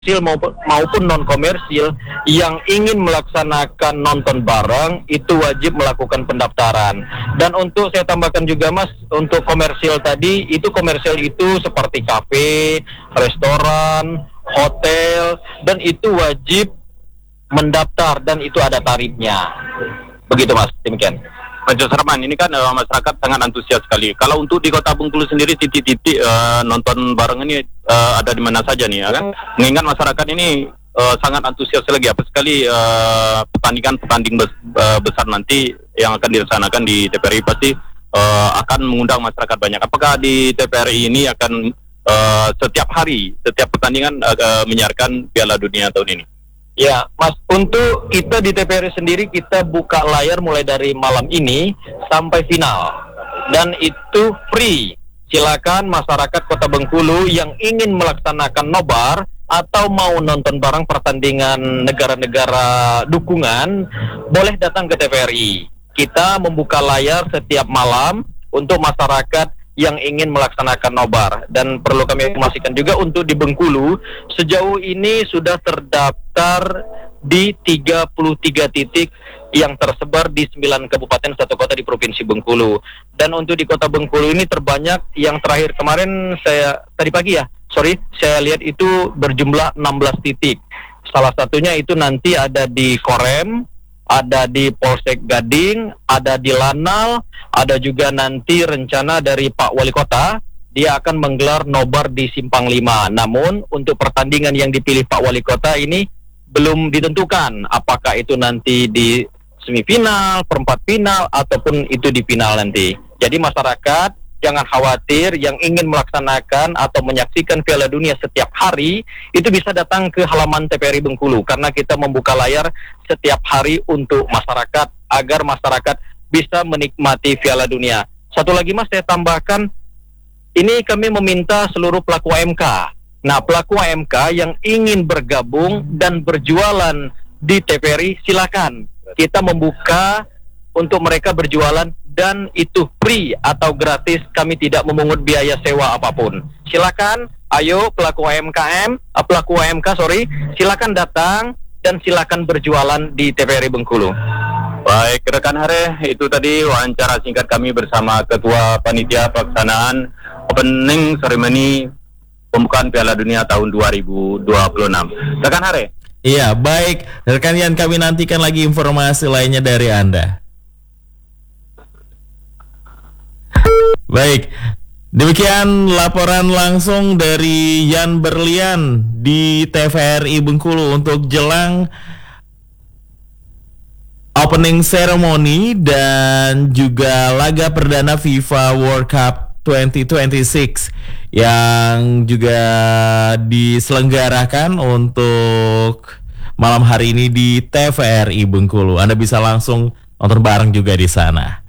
maupun non komersil yang ingin melaksanakan nonton bareng itu wajib melakukan pendaftaran. Dan untuk saya tambahkan juga Mas, untuk komersil tadi, itu komersil itu seperti kafe, restoran, hotel, dan itu wajib mendaftar dan itu ada tarifnya. Begitu Mas, demikian. Pak Josarman, ini kan masyarakat sangat antusias sekali. Kalau untuk di Kota Bengkulu sendiri titik-titik nonton bareng ini ada di mana saja nih? Kan? Mengingat masyarakat ini sangat antusias lagi. Apa sekali pertanding besar nanti yang akan dilaksanakan di TVRI pasti akan mengundang masyarakat banyak. Apakah di TVRI ini akan setiap hari, setiap pertandingan menyiarkan Piala Dunia tahun ini? Ya, Mas, untuk kita di TVRI sendiri kita buka layar mulai dari malam ini sampai final. Dan itu free. Silakan masyarakat Kota Bengkulu yang ingin melaksanakan nobar atau mau nonton bareng pertandingan negara-negara dukungan, boleh datang ke TVRI. Kita membuka layar setiap malam untuk masyarakat yang ingin melaksanakan nobar. Dan perlu kami informasikan juga untuk di Bengkulu, sejauh ini sudah terdaftar di 33 titik yang tersebar di 9 kabupaten 1 kota di Provinsi Bengkulu. Dan untuk di Kota Bengkulu ini terbanyak, yang terakhir kemarin saya lihat itu berjumlah 16 titik. Salah satunya itu nanti ada di Korem, ada di Polsek Gading, ada di Lanal, ada juga nanti rencana dari Pak Wali Kota, dia akan menggelar nobar di Simpang 5. Namun untuk pertandingan yang dipilih Pak Wali Kota ini belum ditentukan apakah itu nanti di semifinal, perempat final, ataupun itu di final nanti. Jadi masyarakat jangan khawatir, yang ingin melaksanakan atau menyaksikan Piala Dunia setiap hari, itu bisa datang ke halaman TVRI Bengkulu, karena kita membuka layar setiap hari untuk masyarakat, agar masyarakat bisa menikmati Piala Dunia. Satu lagi Mas, saya tambahkan, ini kami meminta seluruh pelaku AMK. Nah, pelaku AMK yang ingin bergabung dan berjualan di TVRI, silakan. Kita membuka untuk mereka berjualan dan itu free atau gratis, kami tidak memungut biaya sewa apapun. Silakan, ayo pelaku AMK, silakan datang dan silakan berjualan di TVRI Bengkulu. Baik, rekan Hare, itu tadi wawancara singkat kami bersama Ketua Panitia Pelaksanaan Opening Ceremony Pembukaan Piala Dunia tahun 2026. Rekan Hare. Iya, baik. Rekan Yan, kami nantikan lagi informasi lainnya dari Anda. Baik, demikian laporan langsung dari Yan Berlian di TVRI Bengkulu untuk jelang opening ceremony dan juga laga perdana FIFA World Cup 2026 yang juga diselenggarakan untuk malam hari ini di TVRI Bengkulu. Anda bisa langsung nonton bareng juga di sana.